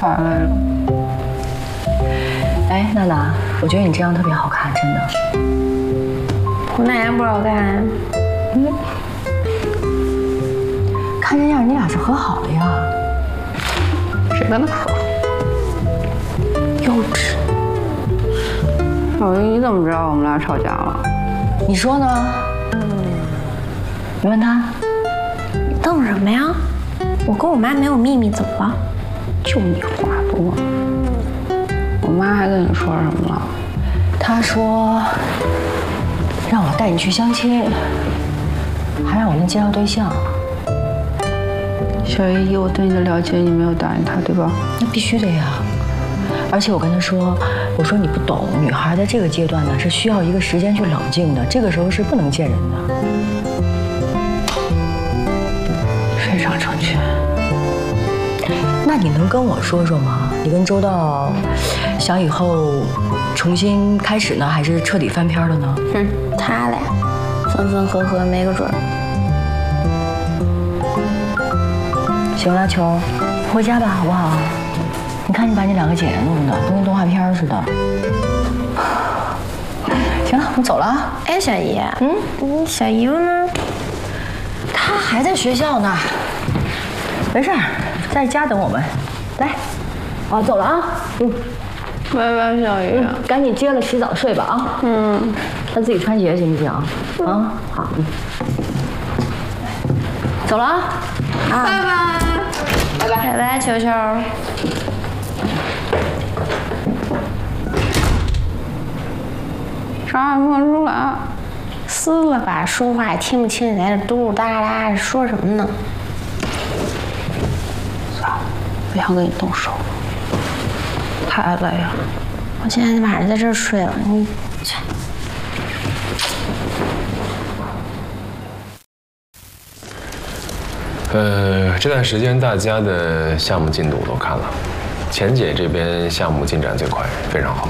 太累了。 哎，娜娜，我觉得你这样特别好看，真的。 我哪样不好看？ 看这样，你俩是和好了呀？ 谁跟他和？ 幼稚。 小姨，你怎么知道我们俩吵架了？ 你说呢？你问他。 你瞪什么呀？我跟我妈没有秘密，怎么了？ 就你话多。我妈还跟你说什么了？ 她说让我带你去相亲，还让我能介绍对象。 小姨，以我对你的了解，你没有答应她，对吧？ 那必须的呀。而且我跟她说，我说你不懂，女孩在这个阶段呢是需要一个时间去冷静的，这个时候是不能见人的。 非常正确。 那你能跟我说说吗？你跟周道想以后重新开始呢，还是彻底翻篇了呢？ 他俩分分合合没个准儿。 行了，球，回家吧，好不好？你看你把你两个姐姐弄的都跟动画片似的。行了，我走了啊。 哎，小姨，你小姨夫呢？ 他还在学校呢。没事儿，在家等我们。来，啊，走了啊。 拜拜，小姨。 赶紧接了洗澡睡吧啊。他自己穿鞋行不行？啊，好。走了啊。 拜拜。拜拜，拜拜，球球。 啥也没出来， 撕了吧，说话也听不清，你在这嘟嘟哒哒说什么呢？ 算了，不想跟你动手，太累了。 我今天晚上在这儿睡了，你去。 这段时间大家的项目进度我都看了，钱姐这边项目进展最快，非常好。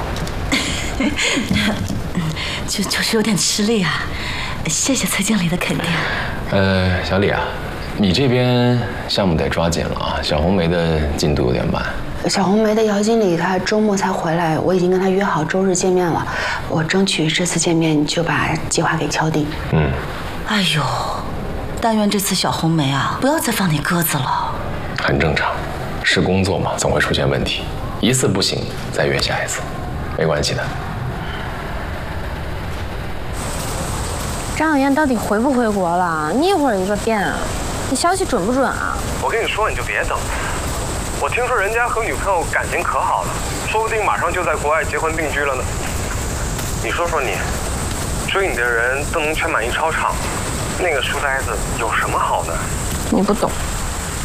就是有点吃力啊，谢谢崔经理的肯定。 小李啊，你这边项目得抓紧了啊，小红梅的进度有点慢。 小红梅的姚经理他周末才回来，我已经跟他约好周日见面了，我争取这次见面就把计划给敲定。 哎呦，但愿这次小红梅啊，不要再放你鸽子了。 很正常，是工作嘛，总会出现问题，一次不行再约下一次，没关系的。 张小燕到底回不回国了？你一会儿一个变啊，你消息准不准啊？ 我跟你说，你就别等。我听说人家和女朋友感情可好了，说不定马上就在国外结婚定居了呢。你说说你，追你的人都能圈满一操场，那个书呆子有什么好的？ 你不懂。